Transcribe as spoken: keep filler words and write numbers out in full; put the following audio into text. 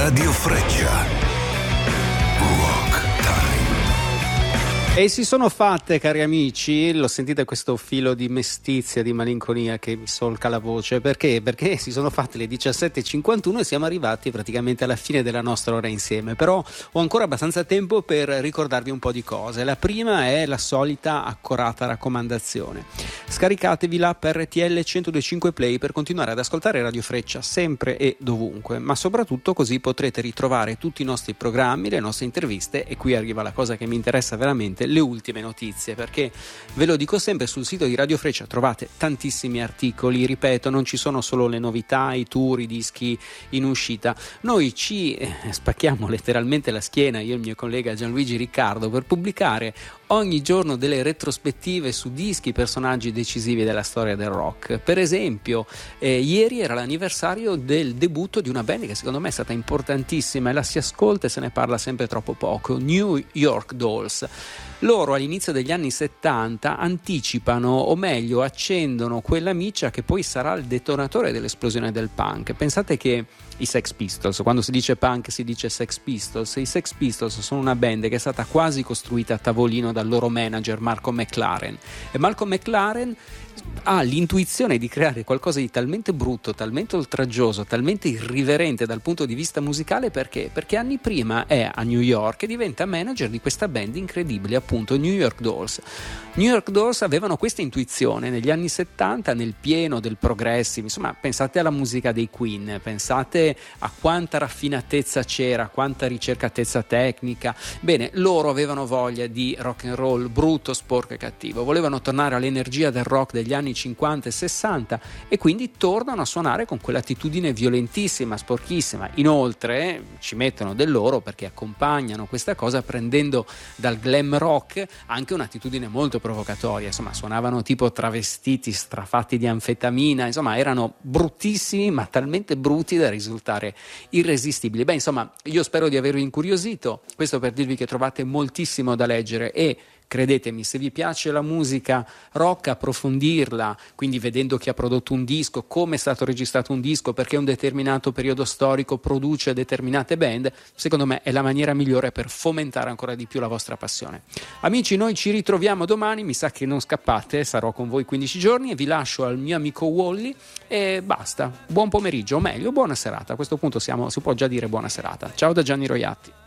Radio Freccia. Rock Time. E si sono fatte, cari amici, lo sentite questo filo di mestizia, di malinconia che mi solca la voce, perché? Perché si sono fatte le diciassette e cinquantuno e siamo arrivati praticamente alla fine della nostra ora insieme, però ho ancora abbastanza tempo per ricordarvi un po' di cose. La prima è la solita accorata raccomandazione: scaricatevi l'app R T L centodue e cinque Play per continuare ad ascoltare Radio Freccia sempre e dovunque, ma soprattutto così potrete ritrovare tutti i nostri programmi, le nostre interviste, e qui arriva la cosa che mi interessa veramente, le ultime notizie, perché ve lo dico sempre, sul sito di Radio Freccia trovate tantissimi articoli, ripeto, non ci sono solo le novità, i tour, i dischi in uscita, noi ci eh, spacchiamo letteralmente la schiena, io e il mio collega Gianluigi Riccardo, per pubblicare ogni giorno delle retrospettive su dischi, personaggi decisivi della storia del rock. Per esempio, eh, ieri era l'anniversario del debutto di una band che secondo me è stata importantissima e la si ascolta e se ne parla sempre troppo poco, New York Dolls. Loro all'inizio degli anni settanta anticipano, o meglio accendono, quella miccia che poi sarà il detonatore dell'esplosione del punk. Pensate che i Sex Pistols, quando si dice punk si dice Sex Pistols, i Sex Pistols sono una band che è stata quasi costruita a tavolino dal loro manager Malcolm McLaren, e Malcolm McLaren ha l'intuizione di creare qualcosa di talmente brutto, talmente oltraggioso, talmente irriverente dal punto di vista musicale. Perché? Perché anni prima è a New York e diventa manager di questa band incredibile, appunto New York Dolls. New York Dolls avevano questa intuizione negli anni settanta, nel pieno del progressive, insomma pensate alla musica dei Queen, pensate a quanta raffinatezza c'era, quanta ricercatezza tecnica. Bene, loro avevano voglia di rock and roll brutto, sporco e cattivo, volevano tornare all'energia del rock degli anni cinquanta e sessanta e quindi tornano a suonare con quell'attitudine violentissima, sporchissima. Inoltre ci mettono del loro, perché accompagnano questa cosa prendendo dal glam rock anche un'attitudine molto provocatoria, insomma suonavano tipo travestiti, strafatti di anfetamina, insomma erano bruttissimi, ma talmente brutti da risultare irresistibili. Beh, insomma, io spero di avervi incuriosito, questo per dirvi che trovate moltissimo da leggere e credetemi, se vi piace la musica rock, approfondirla, quindi vedendo chi ha prodotto un disco, come è stato registrato un disco, perché un determinato periodo storico produce determinate band, secondo me è la maniera migliore per fomentare ancora di più la vostra passione. Amici, noi ci ritroviamo domani, mi sa che non scappate, sarò con voi quindici giorni e vi lascio al mio amico Wally e basta. Buon pomeriggio, o meglio, buona serata. A questo punto siamo, si può già dire buona serata. Ciao da Gianni Roiatti.